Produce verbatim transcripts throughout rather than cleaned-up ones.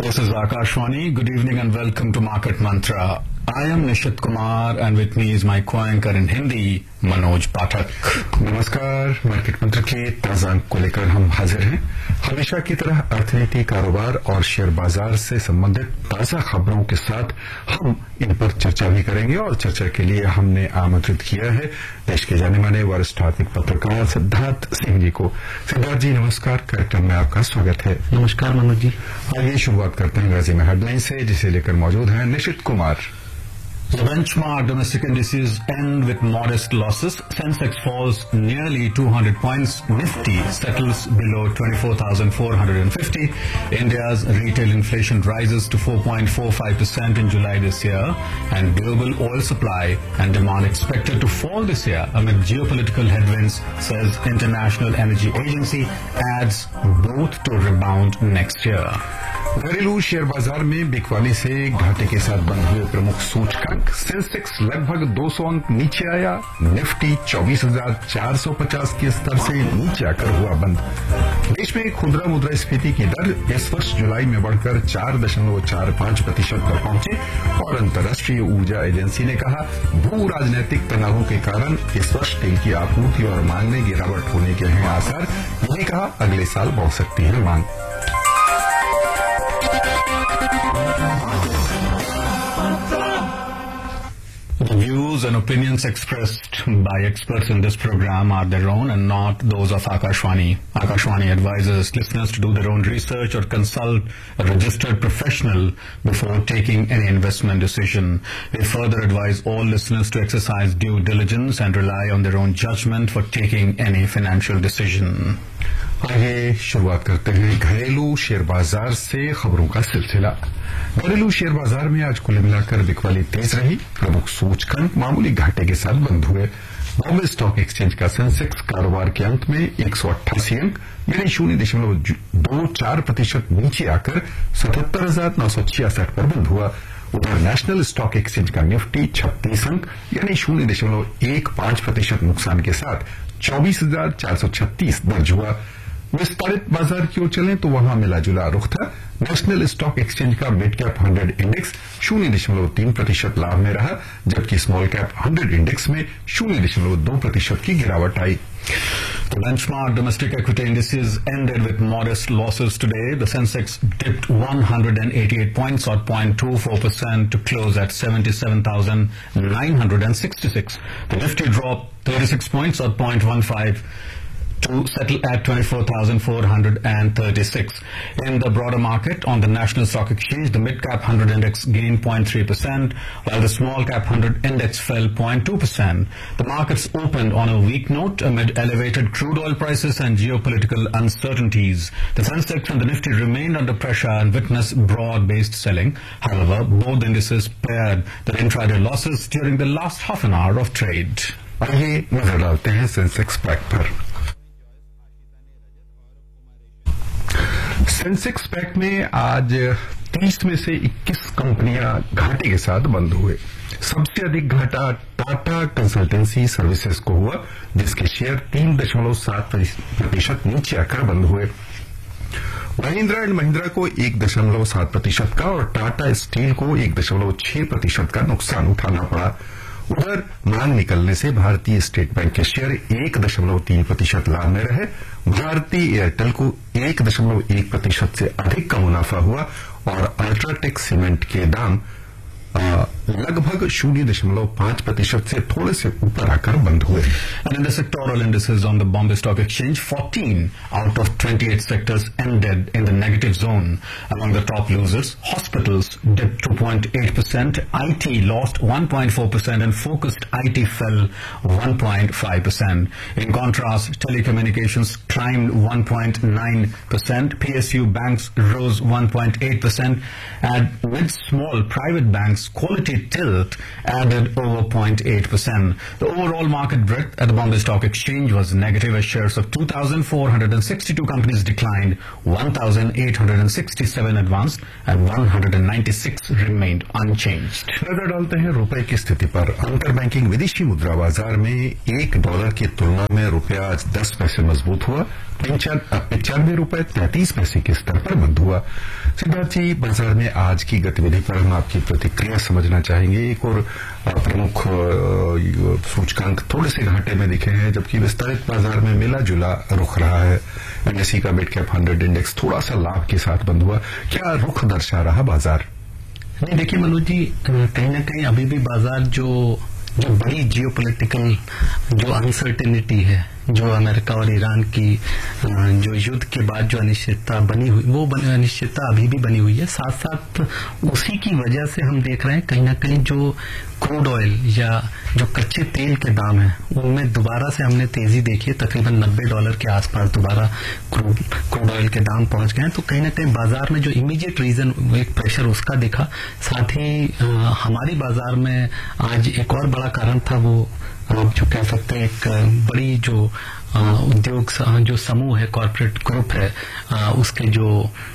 This is Akashwani. Good evening and welcome to Market Mantra. I am Nishit Kumar and with me is my co-anchor in Hindi, Manoj पाठक। नमस्कार। Market मंत्र के ताजा अंक को लेकर हम हाजिर हैं। हमेशा की तरह अर्थनीति, कारोबार और शेयर बाजार से संबंधित ताजा खबरों के साथ हम इन पर चर्चा भी करेंगे और चर्चा के लिए हमने आमंत्रित किया है देश के जाने माने वरिष्ठ आर्थिक पत्रकार सिद्धार्थ सिंह जी को। सिद्धार्थ जी नमस्कार, कार्यक्रम में आपका स्वागत है। नमस्कार मनोज जी। आइए शुरुआत करते हैं गाजी में हेडलाइन से, जिसे लेकर मौजूद हैं निशित Kumar. The benchmark domestic indices end with modest losses. Sensex falls nearly two hundred points. Nifty settles below twenty-four thousand four hundred fifty. India's retail inflation rises to four point four five percent in July this year, and global oil supply and demand expected to fall this year amid geopolitical headwinds, says International Energy Agency, adds both to rebound next year. घरेलू share बाजार में बिकवाली से घाटे के साथ बंद हुए प्रमुख सूचकांक। सेंसेक्स लगभग दो सौ अंक नीचे आया। निफ्टी चौबीस हजार चार सौ पचास के स्तर से नीचे आकर हुआ बंद। देश में खुदरा मुद्रास्फीति की दर इस वर्ष जुलाई में बढ़कर चार दशमलव चार पांच प्रतिशत पर पहुंचे और अंतर्राष्ट्रीय ऊर्जा एजेंसी ने कहा भू राजनीतिक तनावों के कारण इस वर्ष तेल की आपूर्ति और मांग में गिरावट होने के हैं आसार। यही कहा अगले साल बढ़ सकती है मांग। The views and opinions expressed by experts in this program are their own and not those of Akashwani. Akashwani advises listeners to do their own research or consult a registered professional before taking any investment decision. We further advise all listeners to exercise due diligence and rely on their own judgment for taking any financial decision. आइए शुरुआत करते हैं घरेलू share बाजार से खबरों का सिलसिला। घरेलू शेयर बाजार में आज कुल मिलाकर बिकवाली तेज रही। प्रमुख सूचकांक मामूली घाटे के साथ बंद हुए। बॉम्बे स्टॉक एक्सचेंज का सेंसेक्स कारोबार के अंत में एक सौ अट्ठासी अंक यानी शून्य दशमलव दो चार प्रतिशत नीचे आकर सतहत्तर हजार नौ सौ छियासठ पर बंद हुआ। उधर नेशनल स्टॉक एक्सचेंज का निफ्टी छत्तीस अंक यानी शून्य दशमलव एक पांच प्रतिशत नुकसान के साथ चौबीस हजार चार सौ छत्तीस दर्ज हुआ। विस्तारित बाजार की ओर चलें तो वहां मिला जुला रुख था। नेशनल स्टॉक एक्सचेंज का मिड कैप हंड्रेड इंडेक्स शून्य दशमलव तीन प्रतिशत लाभ में रहा, जबकि स्मॉल कैप हंड्रेड इंडेक्स में शून्य दशमलव दो प्रतिशत की गिरावट आई। The benchmark domestic equity indices ended with modest losses today. The Sensex dipped one hundred eighty-eight points or zero point two four percent to close at seventy-seven thousand nine hundred sixty-six. The Nifty dropped thirty-six points or zero point one five to settle at twenty-four thousand four hundred thirty-six. In the broader market, on the National Stock Exchange, the mid-cap one hundred index gained zero point three percent, while the small-cap one hundred index fell zero point two percent. The markets opened on a weak note amid elevated crude oil prices and geopolitical uncertainties. The Sensex and the Nifty remained under pressure and witnessed broad-based selling. However, both indices pared their intraday losses during the last half an hour of trade. आइए नजर डालते हैं Sensex pack पर। Sensex pack में आज तीस में से इक्कीस कंपनियां घाटे के साथ बंद हुए। सबसे अधिक घाटा टाटा कंसल्टेंसी सर्विसेज को हुआ, जिसके शेयर तीन दशमलव सात प्रतिशत नीचे आकर बंद हुए। महिंद्रा एंड महिंद्रा को एक दशमलव सात प्रतिशत का और टाटा स्टील को एक दशमलव छह प्रतिशत का नुकसान उठाना पड़ा। उधर मांग निकलने से भारतीय स्टेट बैंक के शेयर एक दशमलव तीन प्रतिशत लाभ में रहे। भारतीय एयरटेल को एक दशमलव एक प्रतिशत से अधिक का मुनाफा हुआ और अल्ट्राटेक सीमेंट के दाम लगभग शून्य दशमलव पांच प्रतिशत से थोड़े से ऊपर आकर बंद हुए। And in the sectoral indices on the Bombay Stock Exchange, fourteen out of twenty-eight sectors ended in the negative zone. Among the top losers, hospitals dipped two point eight percent, I T lost one point four percent, and focused I T fell one point five percent. In contrast, telecommunications climbed one point nine percent, P S U banks rose one point eight percent, and mid-small private banks quality Nifty tilt added over zero point eight percent. The overall market breadth at the Bombay Stock Exchange was negative as shares of two thousand four hundred sixty-two companies declined, one thousand eight hundred sixty-seven advanced and one hundred ninety-six remained unchanged. नजर डालते हैं रुपए की स्थिति पर। अंतर banking विदेशी मुद्रा बाजार में एक डॉलर की तुलना में रुपया आज दस पैसे मजबूत हुआ, पचानवे रुपए तैंतीस पैसे के स्तर पर बंद हुआ। सिद्धार्थ जी, बाजार में आज की गतिविधि पर हम आपकी प्रतिक्रिया समझना चाहेंगे। एक और प्रमुख सूचकांक थोड़े से घाटे में दिखे हैं, जबकि विस्तारित बाजार में मिला जुला रुख रहा है। एनएसई का मिड कैप हंड्रेड इंडेक्स थोड़ा सा लाभ के साथ बंद हुआ। क्या रुख दर्शा रहा बाजार? नहीं, देखिए मनोज जी, कहीं ना कहीं अभी भी बाजार जो जो बड़ी जियोपॉलिटिकल जो अनसर्टेनिटी है, जो अमेरिका और ईरान की जो युद्ध के बाद जो अनिश्चितता बनी हुई, वो अनिश्चितता अभी भी बनी हुई है। साथ साथ उसी की वजह से हम देख रहे हैं कहीं ना कहीं जो क्रूड ऑयल या जो कच्चे तेल के दाम है उनमें दोबारा से हमने तेजी देखी है। तकरीबन नब्बे डॉलर के आसपास दोबारा क्रूड क्रूड ऑयल के दाम पहुंच गए हैं। तो कहीं ना कहीं बाजार में जो इमीडिएट रीजन एक प्रेशर उसका दिखा। साथ ही आ, हमारी बाजार में आज एक और बड़ा कारण था, वो आप जो कह सकते हैं एक बड़ी जो उद्योग जो समूह है, कॉर्पोरेट ग्रुप है, आ, उसके जो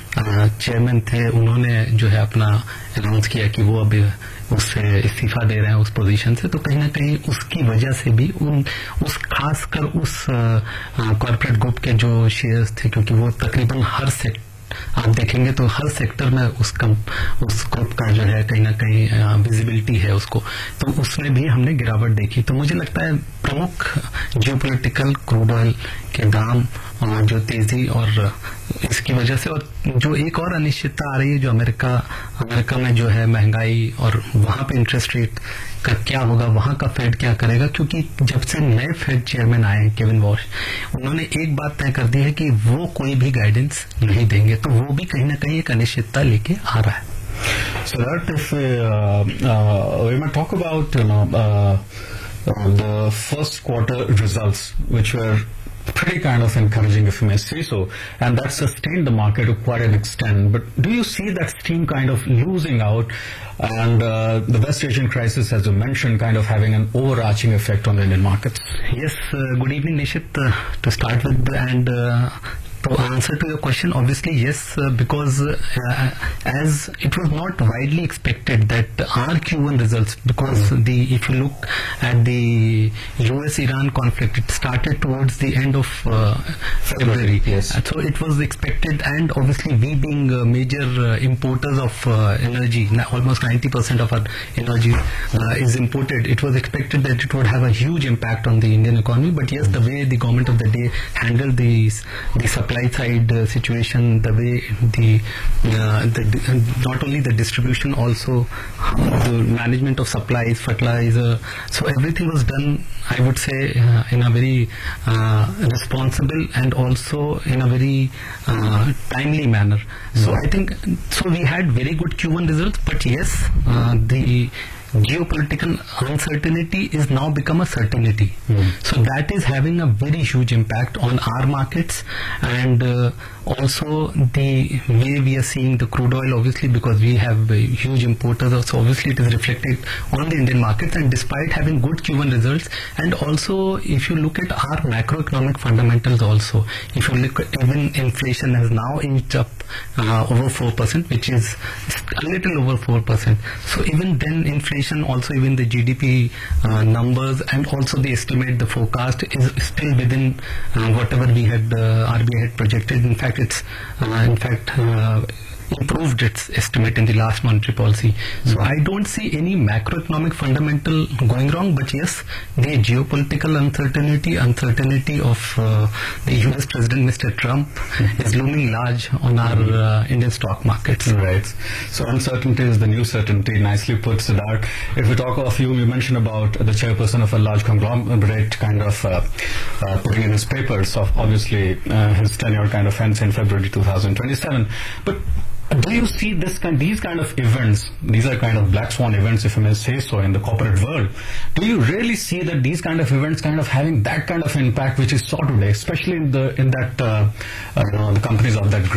चेयरमैन थे, उन्होंने जो है अपना अनाउंस किया कि वो अब उससे इस्तीफा दे रहे हैं उस पोजीशन से। तो कहीं ना कहीं उसकी वजह से भी उन उस खासकर उस कॉर्पोरेट ग्रुप के जो शेयर्स थे, क्योंकि वो तकरीबन हर सेक्टर आप देखेंगे तो हर सेक्टर में उस कम उस ग्रुप का जो है कहीं ना कहीं विजिबिलिटी है उसको, तो उसमें भी हमने गिरावट देखी। तो मुझे लगता है प्रमुख जियोपॉलिटिकल क्रूड ऑयल के दाम जो तेजी और इसकी वजह से, और जो एक और अनिश्चितता आ रही है जो अमेरिका अमेरिका में जो है महंगाई और वहां पे इंटरेस्ट रेट का क्या होगा, वहां का फेड क्या करेगा। क्योंकि जब से नए फेड चेयरमैन आए हैं केविन वॉश, उन्होंने एक बात तय कर दी है कि वो कोई भी गाइडेंस नहीं देंगे, तो वो भी कहीं ना कहीं एक अनिश्चितता लेके आ रहा है। So that if we, uh, uh, we might talk about you know uh, uh, the first quarter results, which were pretty kind of encouraging, if you may say so, and that sustained the market to quite an extent. But do you see that steam kind of losing out, and uh, the West Asian crisis, as you mentioned, kind of having an overarching effect on the Indian markets? Yes. Uh, good evening, Nishit. Uh, to start with, and uh, to answer to your question, obviously yes, uh, because uh, as it was not widely expected that our Q one results, because mm-hmm. the if you look at the U S Iran conflict, it started towards the end of uh, February. Yes. Uh, so it was expected, and obviously we being uh, major uh, importers of uh, energy, almost ninety percent of our energy uh, is imported, it was expected that it would have a huge impact on the Indian economy. But yes, mm-hmm. the way the government of the day handled the, the supply side uh, situation, the way the, uh, the uh, not only the distribution, also uh, the management of supplies, fertilizer, so everything was done, I would say, uh, in a very uh, responsible and also in a very uh, timely manner. So mm-hmm. I think, so we had very good Q one results, but yes, uh, the geopolitical uncertainty is now become a certainty. Mm. So that is having a very huge impact on our markets, and uh, also the way we are seeing the crude oil, obviously, because we have uh, huge importers, so obviously it is reflected on the Indian markets. And despite having good Q one results, and also if you look at our macroeconomic fundamentals also, if you look at even inflation has now inched up uh, over four percent, which is a little over four percent. So even then inflation, also even the G D P uh, numbers, and also the estimate, the forecast is still within uh, whatever we had uh, R B I had projected. In fact, it's uh, in fact uh, improved its estimate in the last monetary policy. So I don't see any macroeconomic fundamental going wrong, but yes, the geopolitical uncertainty, uncertainty of uh, the U S President Mister Trump is looming large on our uh, Indian stock markets. Right. So uncertainty is the new certainty. Nicely put, Siddharth. If we talk of you, you mentioned about the chairperson of a large conglomerate kind of uh, uh, putting in his papers. So obviously uh, his tenure kind of ends in February two thousand twenty-seven. But do you see this kind, these kind of events, these are kind of black swan events, if I may say so, in the corporate world? Do you really see that these kind of events kind of having that kind of impact which is saw today, especially in the in that uh, uh, you know, the companies of that group?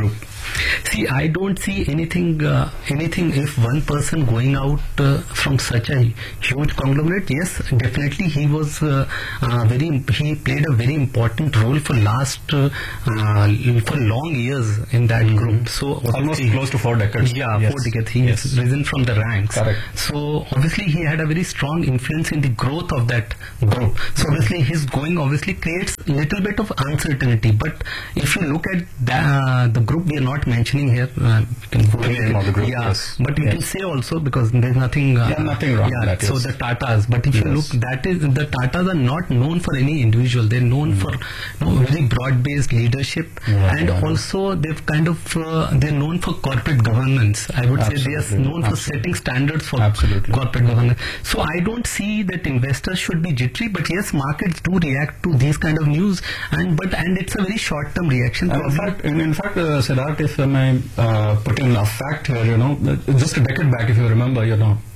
See, I don't see anything, uh, anything if one person going out uh, from such a huge conglomerate, yes, definitely he was uh, uh, very, he played a very important role for last, uh, uh, for long years in that mm-hmm. group. So almost close to four decades. Yeah, yes. four decades. He yes. has risen from the ranks. Correct. So obviously he had a very strong influence in the growth of that group. So obviously his going obviously creates a little bit of uncertainty. But if you look at the, uh, the group we are not mentioning here, uh, you can go the name of the group, yeah, yes. but we yes. can say also because there's nothing, uh, yeah, nothing wrong. Yeah, that so is. the Tatas. But if yes. you look, that is the Tatas are not known for any individual. They're known mm. for you know, very broad-based leadership, yeah, and yeah. also they've kind of uh, they're known for corporate governance. I would Absolutely. say they are known Absolutely. for setting standards for Absolutely. corporate governance. So I don't see that investors should be jittery, but yes, markets do react to these kind of news, and but and it's a very short-term reaction. And in fact, in, in fact, uh, Siddharth, if I may uh, put in a fact here, you know, just a decade back, if you remember, you know,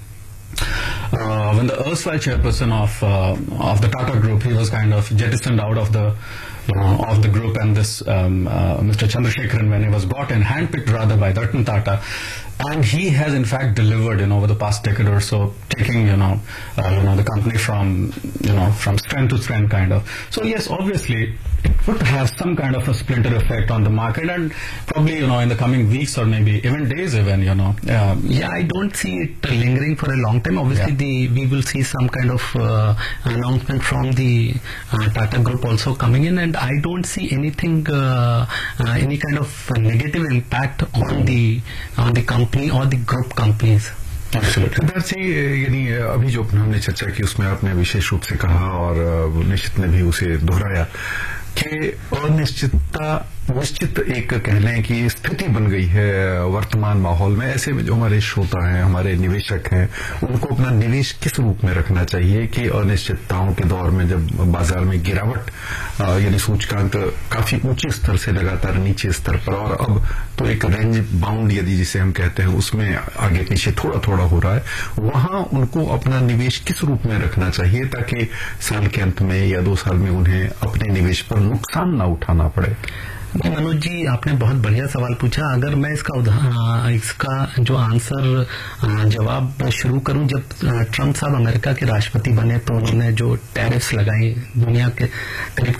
uh, when the erstwhile chairperson of uh, of the Tata Group, he was kind of jettisoned out of the uh, of the group, and this um, uh, Mister Chandrasekharan, when he was brought in, handpicked rather by Ratan Tata. And he has in fact delivered, you know, over the past decade or so, taking, you know, uh, you know, the company from, you know, from strength to strength kind of. So yes, obviously, it would have some kind of a splinter effect on the market, and probably, you know, in the coming weeks or maybe even days even, you know. Um, yeah, I don't see it lingering for a long time. Obviously, yeah. the we will see some kind of uh, announcement from the uh, Tata Group also coming in, and I don't see anything, uh, uh, any kind of negative impact on the on the company or the group companies. Siddharth जी, यानी अभी जो हमने चर्चा की उसमें आपने विशेष रूप से कहा और निश्चित ने भी उसे दोहराया कि अनिश्चितता निश्चित एक कह लें कि स्थिति बन गई है वर्तमान माहौल में। ऐसे में जो हमारे श्रोता हैं, हमारे निवेशक हैं, उनको अपना निवेश किस रूप में रखना चाहिए कि अनिश्चितताओं के दौर में जब बाजार में गिरावट यानी सूचकांक काफी ऊंचे स्तर से लगातार नीचे स्तर पर, और अब तो एक रेंज बाउंड यदि जिसे हम कहते हैं उसमें आगे पीछे थोड़ा थोड़ा हो रहा है, वहां उनको अपना निवेश किस रूप में रखना चाहिए ताकि साल के अंत में या दो साल में उन्हें अपने निवेश पर नुकसान न उठाना पड़े? मनोज जी, आपने बहुत बढ़िया सवाल पूछा। अगर मैं इसका इसका जो आंसर जवाब शुरू करूं, जब ट्रंप साहब अमेरिका के राष्ट्रपति बने तो उन्होंने जो टैरिफ्स लगाई दुनिया के करीब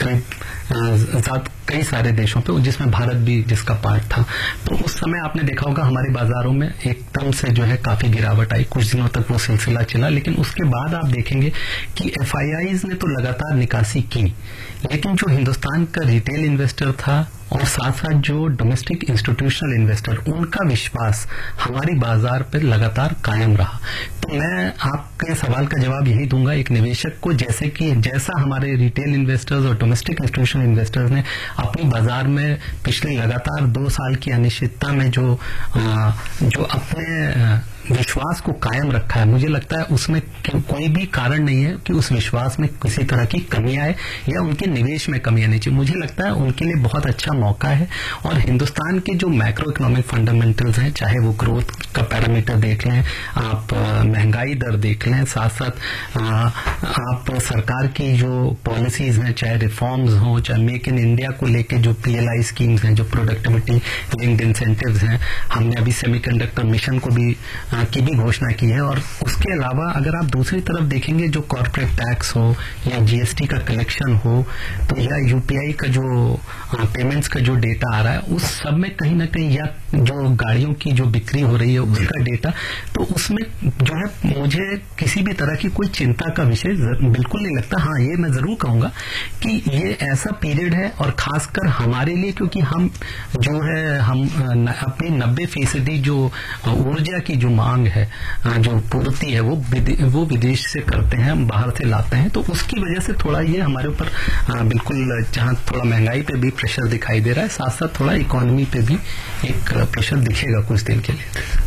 करीब कई सारे देशों पे, जिसमें भारत भी जिसका पार्ट था, तो उस समय आपने देखा होगा हमारे बाजारों में एकदम से जो है काफी गिरावट आई। कुछ दिनों तक वो सिलसिला चला, लेकिन उसके बाद आप देखेंगे कि एफ आई आईज ने तो लगातार निकासी की, लेकिन जो हिंदुस्तान का रिटेल इन्वेस्टर था और साथ साथ जो डोमेस्टिक इंस्टीट्यूशनल इन्वेस्टर, उनका विश्वास हमारी बाजार पर लगातार कायम रहा। तो मैं आपके सवाल का जवाब यही दूंगा एक निवेशक को, जैसे कि जैसा हमारे रिटेल इन्वेस्टर्स और डोमेस्टिक इंस्टीट्यूशनल इन्वेस्टर्स ने अपनी बाजार में पिछले लगातार दो साल की अनिश्चितता में जो आ, जो अपने विश्वास को कायम रखा है, मुझे लगता है उसमें कोई भी कारण नहीं है कि उस विश्वास में किसी तरह की कमी आए या उनके निवेश में कमी आनी चाहिए। मुझे लगता है उनके लिए बहुत अच्छा मौका है। और हिंदुस्तान के जो मैक्रो इकोनॉमिक फंडामेंटल्स हैं, चाहे वो ग्रोथ का पैरामीटर देख लें, आप महंगाई दर देख लें, साथ साथ आप सरकार की जो पॉलिसीज हैं, चाहे रिफॉर्म्स हों, चाहे मेक इन इंडिया को लेके जो पीएलआई स्कीम्स हैं, जो प्रोडक्टिविटी लिंक्ड इंसेंटिव्स हैं, हमने अभी सेमीकंडक्टर मिशन को भी की भी घोषणा की है। और उसके अलावा अगर आप दूसरी तरफ देखेंगे, जो कॉर्पोरेट टैक्स हो या जीएसटी का कलेक्शन हो, तो या यूपीआई का जो पेमेंट्स का जो डेटा आ रहा है, उस सब में कहीं ना कहीं, या जो गाड़ियों की जो बिक्री हो रही है उसका डेटा, तो उसमें जो है मुझे किसी भी तरह की कोई चिंता का विषय बिल्कुल नहीं लगता। हाँ, ये मैं जरूर कहूंगा कि ये ऐसा पीरियड है, और खासकर हमारे लिए, क्योंकि हम जो है हम अपनी नब्बे फीसदी जो ऊर्जा की जो मांग है, जो पूर्ति है, वो विदे, वो विदेश से करते हैं, हम बाहर से लाते हैं, तो उसकी वजह से थोड़ा ये हमारे ऊपर बिल्कुल, जहां थोड़ा महंगाई पे भी प्रेशर दिखाई दे रहा है, साथ साथ थोड़ा इकोनॉमी पे भी एक प्रेशर दिखेगा कुछ दिन के लिए।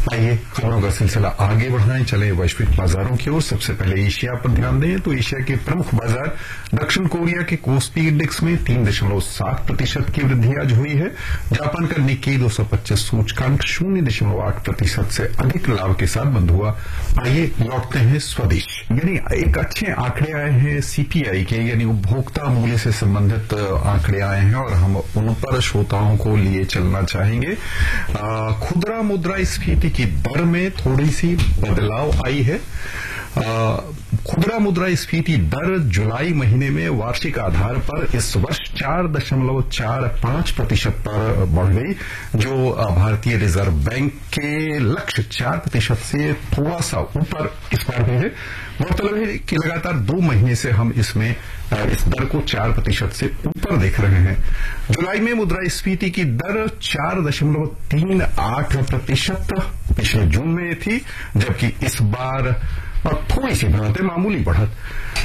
आइए खबरों का सिलसिला आगे बढ़ाएं, चले वैश्विक बाजारों की ओर। सबसे पहले एशिया पर ध्यान दें तो एशिया के प्रमुख बाजार दक्षिण कोरिया के कोस्पी इंडेक्स में तीन दशमलव सात प्रतिशत की वृद्धि आज हुई है। जापान का निक्की दो सौ पच्चीस सूचकांक शून्य दशमलव आठ प्रतिशत से अधिक लाभ के साथ बंद हुआ। आइए लौटते हैं स्वदेश, यानी एक अच्छे आंकड़े आए हैं सीपीआई के, यानी उपभोक्ता मूल्य से संबंधित आंकड़े आए हैं और हम उन पर श्रोताओं को लिए चलना चाहेंगे। खुदरा मुद्रास्फीति की दर में थोड़ी सी बदलाव आई है। खुदरा मुद्रास्फीति दर जुलाई महीने में वार्षिक आधार पर इस वर्ष चार दशमलव चार पांच प्रतिशत पर बढ़ गई, जो भारतीय रिजर्व बैंक के लक्ष्य चार प्रतिशत से थोड़ा सा ऊपर इस बार भी है। मतलब है कि लगातार दो महीने से हम इसमें इस दर को चार प्रतिशत से ऊपर देख रहे हैं। जुलाई में मुद्रास्फीति की दर चार दशमलव तीन आठ प्रतिशत पिछले जून में थी, जबकि इस बार और थोड़ी सी बढ़त है, मामूली बढ़त।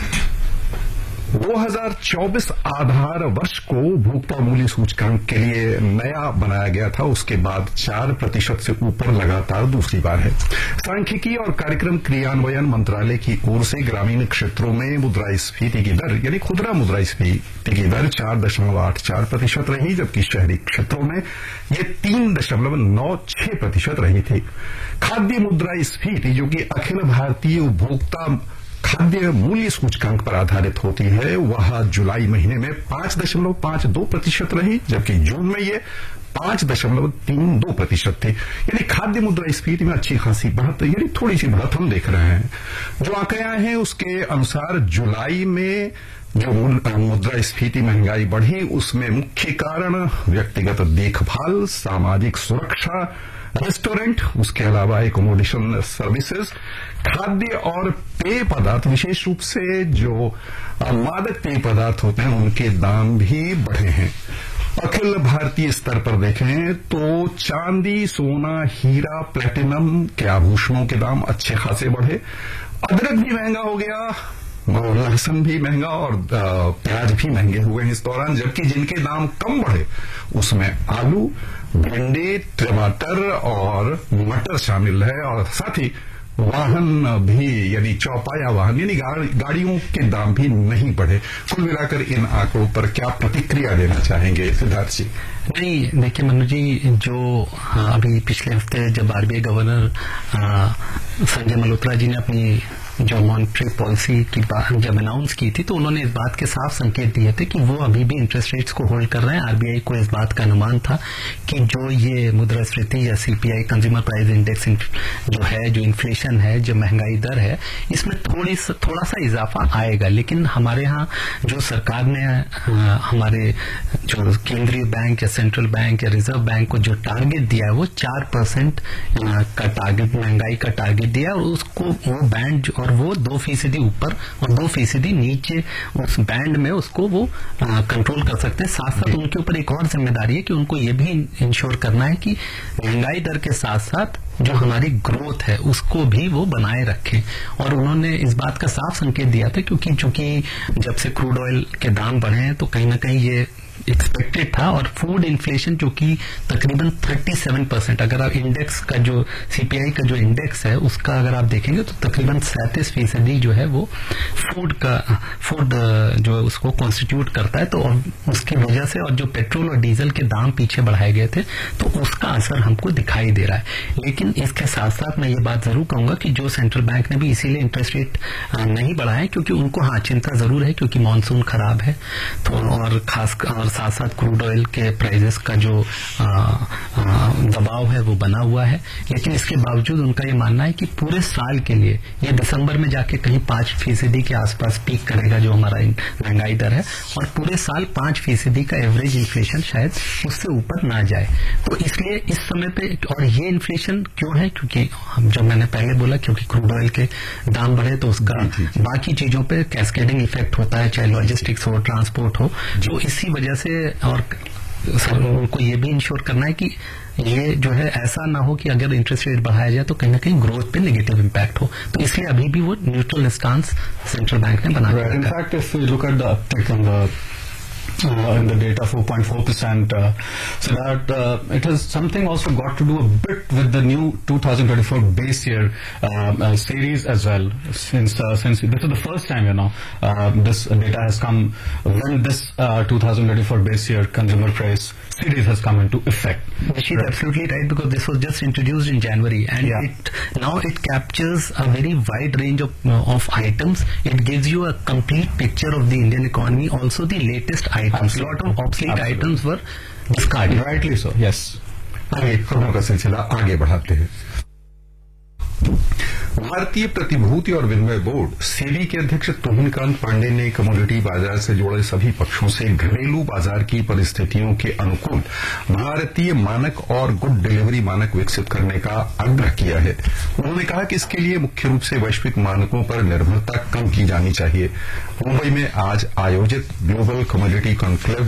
दो हज़ार चौबीस आधार वर्ष को उपभोक्ता मूल्य सूचकांक के लिए नया बनाया गया था, उसके बाद चार प्रतिशत से ऊपर लगातार दूसरी बार है। सांख्यिकी और कार्यक्रम क्रियान्वयन मंत्रालय की ओर से ग्रामीण क्षेत्रों में मुद्रास्फीति की दर यानी खुदरा मुद्रास्फीति की दर चार दशमलव आठ चार प्रतिशत रही, जबकि शहरी क्षेत्रों में ये तीन दशमलव नौ छह प्रतिशत रही थी। खाद्य मुद्रास्फीति, जो कि अखिल भारतीय उपभोक्ता खाद्य मूल्य सूचकांक पर आधारित होती है, वह जुलाई महीने में पांच दशमलव पांच दो प्रतिशत रही, जबकि जून में ये पांच दशमलव तीन दो प्रतिशत थी। यानी खाद्य मुद्रास्फीति में अच्छी खासी बढ़त, यानी थोड़ी सी बढ़त हम देख रहे हैं। जो आंकड़े आए हैं उसके अनुसार जुलाई में जो मुद्रास्फीति महंगाई बढ़ी, उसमें मुख्य कारण व्यक्तिगत देखभाल, सामाजिक सुरक्षा, रेस्टोरेंट, उसके अलावा एकोमोडेशन सर्विसेज, खाद्य और पेय पदार्थ, विशेष रूप से जो मादक पेय पदार्थ होते हैं उनके दाम भी बढ़े हैं। अखिल भारतीय स्तर पर देखें तो चांदी, सोना, हीरा, प्लेटिनम के आभूषणों के दाम अच्छे खासे बढ़े। अदरक भी महंगा हो गया और लहसुन भी महंगा और प्याज भी महंगे हुए हैं इस दौरान, जबकि जिनके दाम कम बढ़े उसमें आलू, भिंडी, टमाटर और मटर शामिल है। और साथ ही वाहन भी, यानी चौपाया वाहन यानी गाड़ियों के दाम भी नहीं बढ़े। कुल मिलाकर इन आंकड़ों पर क्या प्रतिक्रिया देना चाहेंगे सिद्धार्थ जी? नहीं, देखिए मनु जी, जो अभी पिछले हफ्ते जब आरबीआई गवर्नर संजय मल्होत्रा जी ने अपनी जो मॉनेटरी पॉलिसी की बात जब अनाउंस की थी, तो उन्होंने इस बात के साफ संकेत दिए थे कि वो अभी भी इंटरेस्ट रेट्स को होल्ड कर रहे हैं। आरबीआई को इस बात का अनुमान था कि जो ये मुद्रास्फीति या सीपीआई कंज्यूमर प्राइस इंडेक्स जो है, जो इन्फ्लेशन है, जो महंगाई दर है, इसमें थोड़ी थोड़ा सा इजाफा आएगा। लेकिन हमारे यहाँ जो सरकार ने आ, हमारे जो केंद्रीय बैंक या सेंट्रल बैंक या रिजर्व बैंक को जो टारगेट दिया है वो चार परसेंट का टारगेट, महंगाई का टारगेट दिया, और उसको वो बैंड और वो दो फीसदी ऊपर और दो फीसदी नीचे उस बैंड में उसको वो कंट्रोल कर सकते हैं। साथ साथ उनके ऊपर एक और जिम्मेदारी है कि उनको ये भी इंश्योर करना है कि महंगाई दर के साथ साथ जो हमारी ग्रोथ है उसको भी वो बनाए रखें। और उन्होंने इस बात का साफ संकेत दिया था, क्योंकि चूंकि जब से क्रूड ऑयल के दाम बढ़े हैं तो कहीं ना कहीं ये एक्सपेक्टेड था। और फूड इन्फ्लेशन जो कि तकरीबन सैंतीस परसेंट, अगर आप इंडेक्स का जो सीपीआई का जो इंडेक्स है उसका अगर आप देखेंगे तो तकरीबन सैंतीस फीसदी जो है वो फूड का फूड जो है उसको कॉन्स्टिट्यूट करता है। तो उसकी वजह से, और जो पेट्रोल और डीजल के दाम पीछे बढ़ाए गए थे, तो उसका असर हमको दिखाई दे रहा है। लेकिन इसके साथ साथ मैं ये बात जरूर कहूंगा कि जो सेंट्रल बैंक ने भी इसीलिए इंटरेस्ट रेट नहीं बढ़ाए, क्योंकि उनको हाँ चिंता जरूर है, क्योंकि मानसून खराब है तो और खास और साथ साथ क्रूड ऑयल के प्राइसेस का जो आ, आ, दबाव है वो बना हुआ है। लेकिन इसके बावजूद उनका ये मानना है कि पूरे साल के लिए ये दिसंबर में जाके कहीं पांच फीसदी के आसपास पीक करेगा जो हमारा महंगाई दर है, और पूरे साल पांच फीसदी का एवरेज इन्फ्लेशन शायद उससे ऊपर ना जाए। तो इसलिए इस समय पे, और ये इन्फ्लेशन क्यों है, क्योंकि जब मैंने पहले बोला क्योंकि क्रूड ऑयल के दाम बढ़े तो उसका बाकी चीजों पे कैस्केडिंग इफेक्ट होता है, चाहे लॉजिस्टिक्स हो, ट्रांसपोर्ट हो। तो इसी वजह से, और उनको ये भी इंश्योर करना है कि ये जो है ऐसा ना हो कि अगर इंटरेस्ट रेट बढ़ाया जाए तो कहीं ना कहीं ग्रोथ पे नेगेटिव इम्पैक्ट हो। तो इसलिए अभी भी वो न्यूट्रल स्टांस सेंट्रल बैंक ने बना रखा है। In fact, if we look at the uptick in the uh, in the data, four point four percent. Uh, so that uh, it has something also got to do a bit with the new twenty twenty-four base year um, uh, series as well. Since uh, since this is the first time, you know, uh, this data has come when this uh, twenty twenty-four base year consumer price series has come into effect. She's right. Absolutely right, because this was just introduced in January, and yeah. it now it captures a very wide range of uh, of items. It gives you a complete picture of the Indian economy, also the latest items. A lot of obsolete Absolutely. items were discarded. Rightly so, yes. आगे खबरों का सिलसिला आगे बढ़ाते हैं। भारतीय प्रतिभूति और विनिमय बोर्ड सेबी के अध्यक्ष तुहिनकांत पांडे ने कमोडिटी बाजार से जुड़े सभी पक्षों से घरेलू बाजार की परिस्थितियों के अनुकूल भारतीय मानक और गुड डिलीवरी मानक विकसित करने का आग्रह किया है। उन्होंने कहा कि इसके लिए मुख्य रूप से वैश्विक मानकों पर निर्भरता कम की जानी चाहिए। मुंबई में आज आयोजित ग्लोबल कमोडिटी कॉन्क्लेव